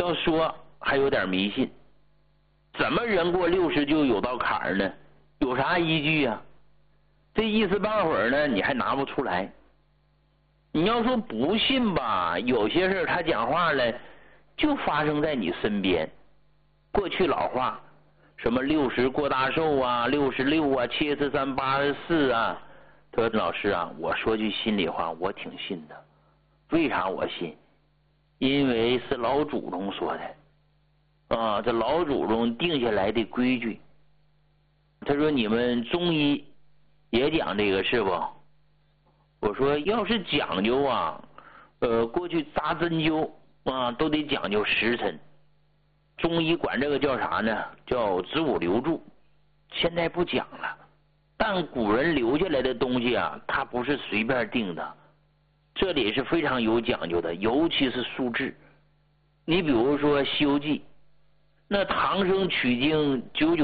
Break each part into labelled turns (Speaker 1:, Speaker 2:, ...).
Speaker 1: 要说还有点迷信，怎么人过60就有道坎儿呢？有啥依据啊？这一时半会儿呢，你还拿不出来。你要说不信吧，有些事他讲话了，就发生在你身边。过去老话，什么60过大寿啊，66啊，73、84啊。他说老师啊，我说句心里话，我挺信的。为啥我信？因为是老祖宗说的啊，这老祖宗定下来的规矩。他说你们中医也讲这个是不？我说要是讲究啊，过去扎针灸啊都得讲究时辰，中医管这个叫啥呢？叫子午流注。现在不讲了，但古人留下来的东西啊，它不是随便定的，这里是非常有讲究的，尤其是数字。你比如说《西游记》，那唐僧取经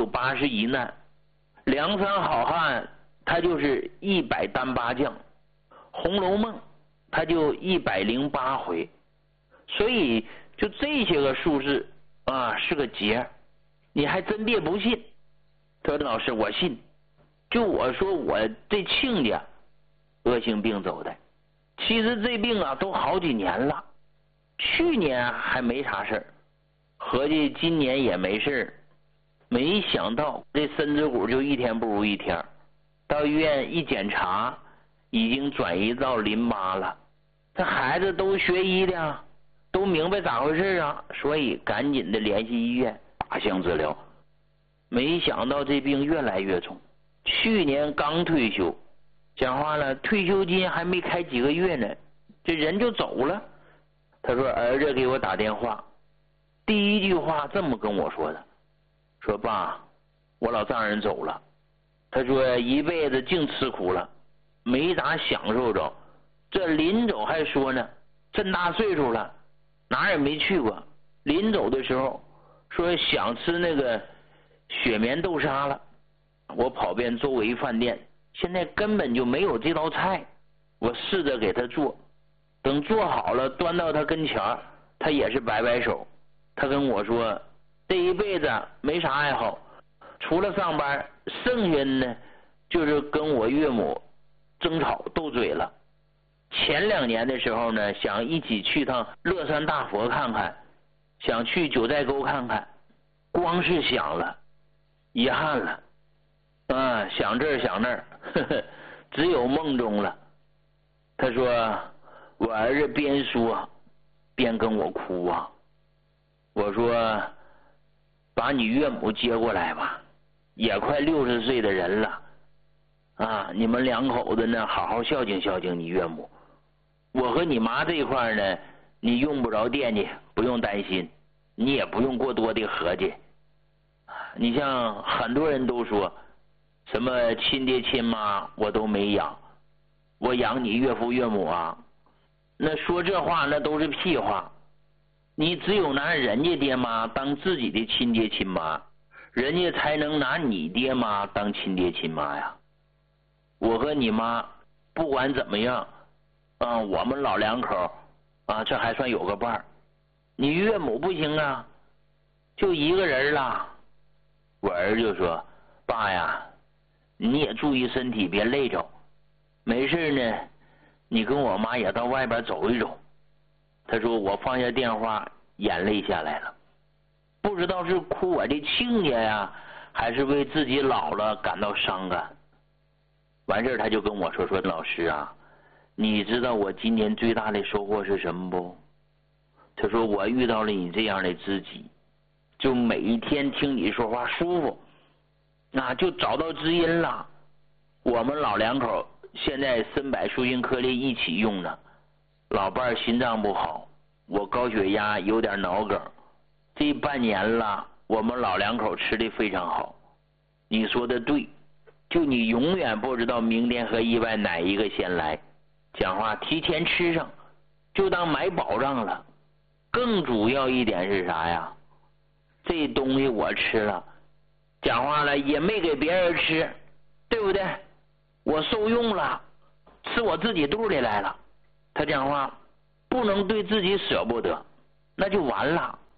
Speaker 1: 991难，梁山好汉他就是100单八将，《红楼梦》他就108回，所以就这些个数字啊是个节，你还真别不信。他说老师我信，就我说我这亲家恶性病走的，其实这病啊都好几年了，去年还没啥事儿，合计今年也没事儿，没想到这身子骨就一天不如一天，到医院一检查，已经转移到淋巴了。这孩子都学医的，都明白咋回事啊，所以赶紧的联系医院靶向治疗。没想到这病越来越重，去年刚退休，讲话了，退休金还没开几个月呢，这人就走了。他说儿子给我打电话，第一句话这么跟我说的，说爸，我老丈人走了，他说一辈子净吃苦了，没咋享受着，这临走还说呢，这么大岁数了，哪儿也没去过，临走的时候说想吃那个雪棉豆沙了。我跑遍周围饭店，现在根本就没有这道菜，我试着给他做，等做好了端到他跟前，他也是摆摆手。他跟我说这一辈子没啥爱好，除了上班，剩下呢就是跟我岳母争吵斗嘴了。前2年的时候呢，想一起去趟乐山大佛看看，想去九寨沟看看，光是想了，遗憾了啊，想这儿想那儿，只有梦中了。他说我儿子边说边跟我哭啊。我说把你岳母接过来吧，也快60岁的人了啊，你们2口子呢好好孝敬孝敬你岳母。我和你妈这一块呢，你用不着惦记，不用担心，你也不用过多的合计。你像很多人都说什么亲爹亲妈我都没养，我养你岳父岳母啊，那说这话那都是屁话。你只有拿人家爹妈当自己的亲爹亲妈，人家才能拿你爹妈当亲爹亲妈呀。我和你妈不管怎么样啊，我们老2口啊，这还算有个伴儿。你岳母不行啊，就一个人了。我儿就说爸呀，你也注意身体，别累着，没事呢你跟我妈也到外边走一走。他说我放下电话，眼泪下来了，不知道是哭我的亲家呀，还是为自己老了感到伤感。完事他就跟我说老师啊，你知道我今年最大的收获是什么不？他说我遇到了你这样的知己，就每一天听你说话舒服，那就找到知音了。我们老2口现在参柏舒心颗粒一起用呢，老伴心脏不好，我高血压有点脑梗，这半年了我们老2口吃的非常好。你说的对，就你永远不知道明天和意外哪一个先来，讲话提前吃上就当买保障了。更主要一点是啥呀？这东西我吃了，讲话了也没给别人吃，对不对？我受用了，吃我自己肚里来了。他讲话不能对自己舍不得，那就完了。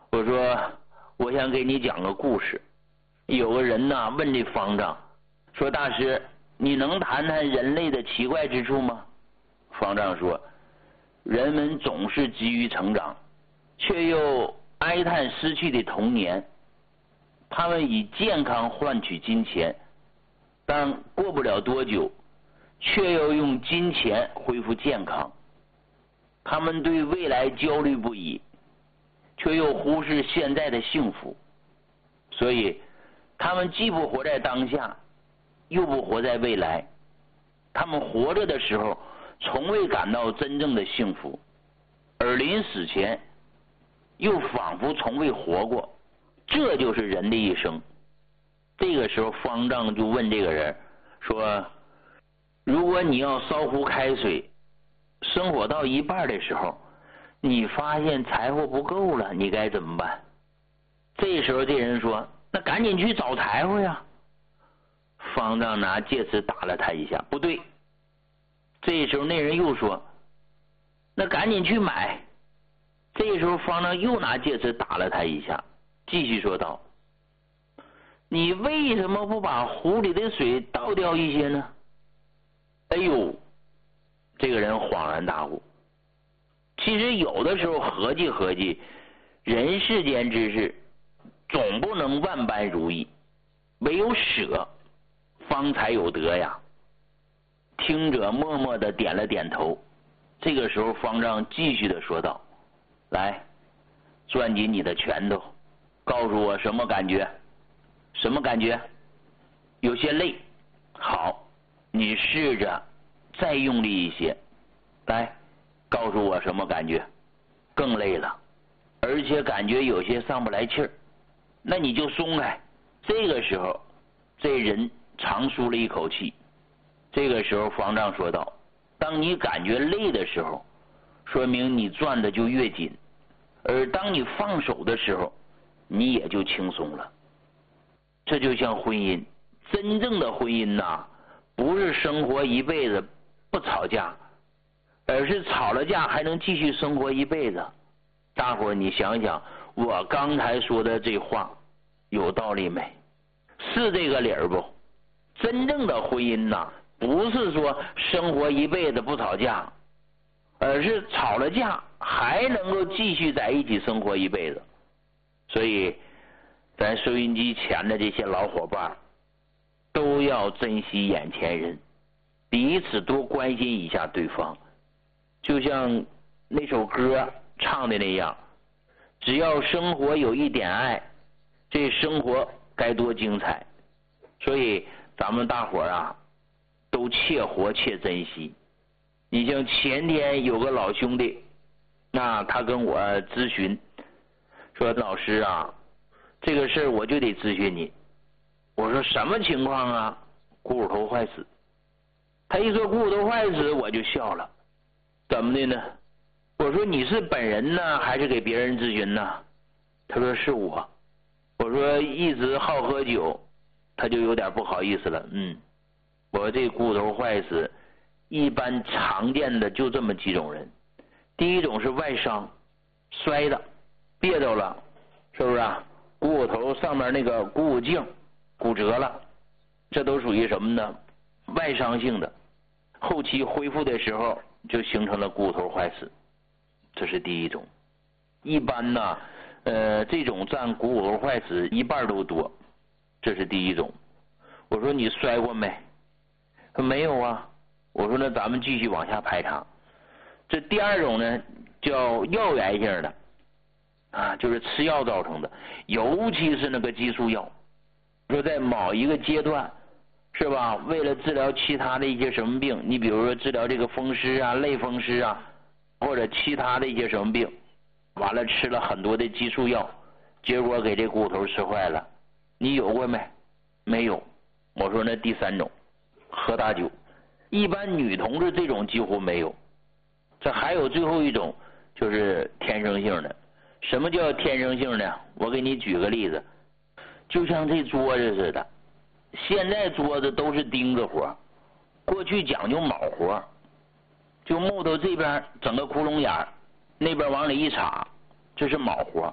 Speaker 1: 我说我想给你讲个故事。有个人呢问这方丈说，大师，你能谈谈人类的奇怪之处吗？方丈说，人们总是急于成长，却又哀叹失去的童年。他们以健康换取金钱，但过不了多久却又用金钱恢复健康。他们对未来焦虑不已，却又忽视现在的幸福。所以他们既不活在当下，又不活在未来。他们活着的时候从未感到真正的幸福，而临死前又仿佛从未活过。这就是人的一生。这个时候方丈就问这个人说，如果你要烧壶开水，生火到一半的时候，你发现柴火不够了，你该怎么办？这时候这人说，那赶紧去找柴火呀。方丈拿戒尺打了他一下，不对。这时候那人又说，那赶紧去买。这时候方丈又拿戒尺打了他一下，继续说道，你为什么不把壶里的水倒掉一些呢？哎呦，这个人恍然大悟。其实有的时候合计合计，人世间之事总不能万般如意，唯有舍方才有得呀。听者默默地点了点头。这个时候方丈继续地说道，来，攥紧你的拳头，告诉我什么感觉？什么感觉？有些累。好，你试着再用力一些。来，告诉我什么感觉？更累了，而且感觉有些上不来气儿。那你就松开。这个时候这人长舒了一口气。这个时候方丈说道，当你感觉累的时候，说明你攥的就越紧，而当你放手的时候，你也就轻松了。这就像婚姻，真正的婚姻呐，不是生活一辈子不吵架，而是吵了架还能继续生活一辈子。大伙儿你想想，我刚才说的这话有道理没？是这个理儿不？真正的婚姻呐，不是说生活一辈子不吵架，而是吵了架还能够继续在一起生活一辈子。所以咱收音机前的这些老伙伴都要珍惜眼前人，彼此多关心一下对方。就像那首歌唱的那样，只要生活有一点爱，这生活该多精彩。所以咱们大伙儿啊，都切活切珍惜。你像前天有个老兄弟，那他跟我咨询说，老师啊，这个事儿我就得咨询你。我说什么情况啊？股骨头坏死。他一说股骨头坏死，我就笑了。怎么的呢？我说你是本人呢，还是给别人咨询呢？他说是我。我说一直好喝酒，他就有点不好意思了。我这股骨头坏死，一般常见的就这么几种人。第一种是外伤，摔的，别着了，是不是啊？股骨头上面那个股骨颈骨折了，这都属于什么呢？外伤性的，后期恢复的时候就形成了股骨头坏死，这是第一种。一般呢，这种占股骨头坏死一半都多，这是第一种。我说你摔过没？他没有啊。我说那咱们继续往下排查。这第二种呢，叫药源性的，就是吃药造成的，尤其是那个激素药。说在某一个阶段，是吧？为了治疗其他的一些什么病，你比如说治疗这个风湿啊、类风湿啊，或者其他的一些什么病，完了吃了很多的激素药，结果给这骨头吃坏了。你有过没？没有。我说那第三种，喝大酒。一般女同志这种几乎没有。这还有最后一种，就是天生性的。什么叫天生性的？我给你举个例子，就像这桌子似的，现在桌子都是钉子活，过去讲究铆活，就木头这边整个窟窿眼，那边往里一插，这是铆活。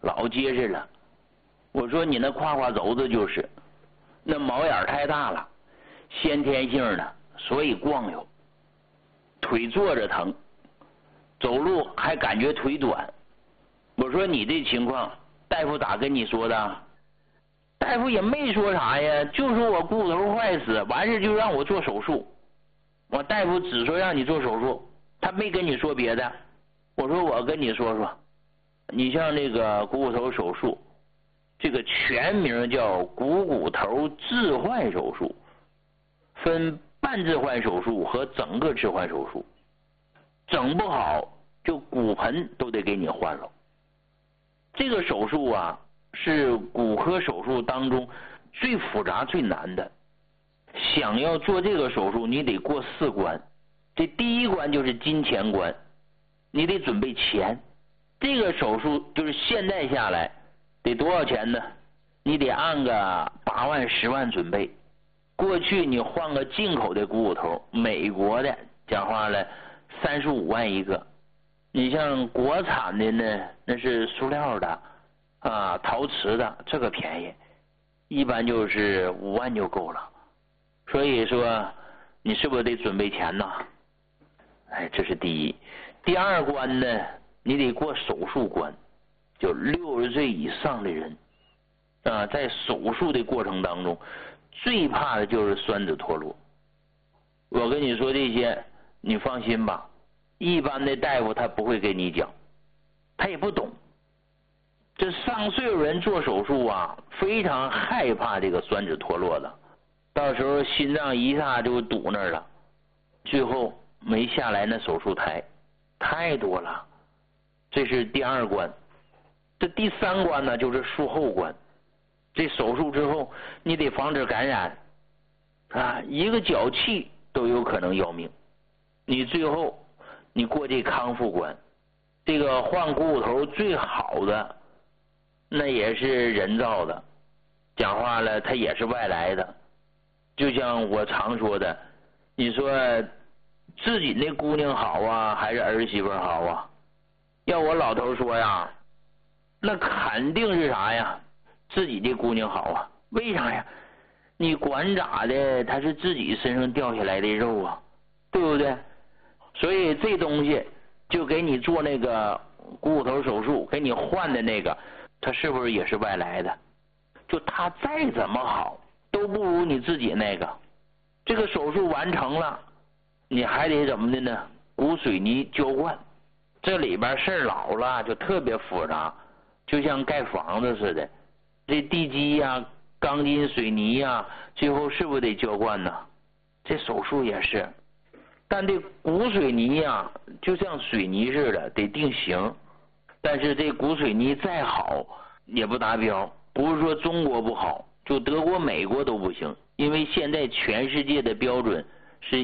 Speaker 1: 老结实了。我说你那胯胯轴子就是，那毛眼太大了，先天性的，所以光溜，腿坐着疼，走路还感觉腿短。我说你这情况，大夫咋跟你说的？大夫也没说啥呀，就说我股骨头坏死，完事就让我做手术。我大夫只说让你做手术，他没跟你说别的。我说我跟你说说，你像这个股骨头手术，这个全名叫股骨头置换手术，分半置换手术和整个置换手术。整不好就骨盆都得给你换了。这个手术啊，是骨科手术当中最复杂最难的。想要做这个手术，你得过4关。这第一关就是金钱关，你得准备钱。这个手术就是现在下来得多少钱呢？你得按个8万10万准备。过去你换个进口的股骨头，美国的讲话了35万一个，你像国产的呢，那是塑料的啊，陶瓷的，这个便宜，一般就是5万就够了。所以说你是不是得准备钱呢？哎，这是第一。第二关呢，你得过手术关，就60岁以上的人啊，在手术的过程当中最怕的就是栓子脱落。我跟你说这些你放心吧，一般的大夫他不会跟你讲，他也不懂。这上岁数人做手术啊，非常害怕这个栓子脱落的，到时候心脏一下就堵那儿了，最后没下来那手术台，太多了。这是第2关。这第3关呢，就是术后关。这手术之后你得防止感染啊，一个脚气都有可能要命。你最后你过这康复关。这个换股骨头最好的那也是人造的，讲话了它也是外来的。就像我常说的，你说自己那姑娘好啊，还是儿媳妇好啊？要我老头说呀，那肯定是啥呀？自己的姑娘好啊。为啥呀？你管咋的，他是自己身上掉下来的肉啊，对不对？所以这东西就给你做那个股骨头手术，给你换的那个，它是不是也是外来的？就它再怎么好都不如你自己那个。这个手术完成了，你还得怎么的呢？鼓水泥浇灌，这里边事儿老了，就特别复杂，就像盖房子似的，这地基呀、钢筋水泥呀，最后是不是得浇灌呢？这手术也是，但这鼓水泥呀，就像水泥似的，得定型。但是这鼓水泥再好也不达标，不是说中国不好，就德国、美国都不行。因为现在全世界的标准是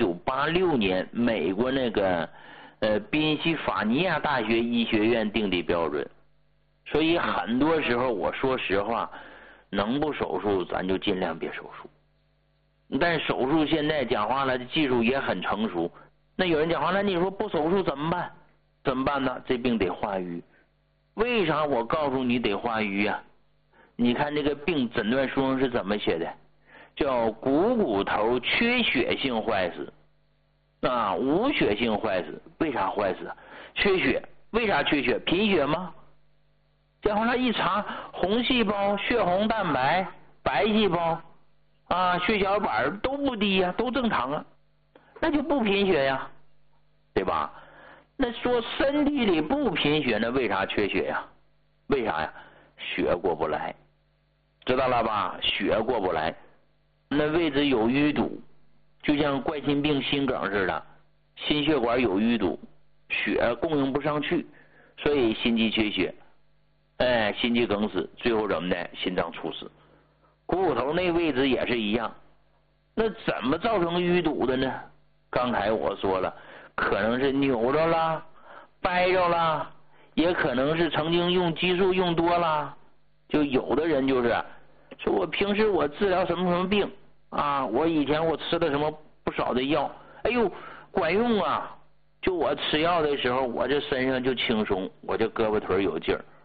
Speaker 1: 1986年美国那个宾夕法尼亚大学医学院定的标准。所以很多时候我说实话，能不手术咱就尽量别手术。但手术现在讲话了，技术也很成熟。那有人讲话了，你说不手术怎么办？怎么办呢？这病得化瘀。为啥我告诉你得化瘀啊？你看这个病诊断书上是怎么写的？叫股骨头缺血性坏死啊，无血性坏死。为啥坏死？缺血。为啥缺血？贫血吗？然后他一查，红细胞、血红蛋白、白细胞啊、血小板都不低呀、都正常啊，那就不贫血呀，对吧？那说身体里不贫血，那为啥缺血呀？为啥呀？血过不来，知道了吧？血过不来，那位置有淤堵，就像冠心病、心梗似的，心血管有淤堵，血供应不上去，所以心肌缺血，心肌梗死，最后怎么的？心脏猝死。股骨头那位置也是一样，那怎么造成淤堵的呢？刚才我说了，可能是扭着了、掰着了，也可能是曾经用激素用多了。就有的人就是说，我平时我治疗什么什么病啊，我以前我吃了什么不少的药，哎呦管用啊！就我吃药的时候，我这身上就轻松，我这胳膊腿有劲儿。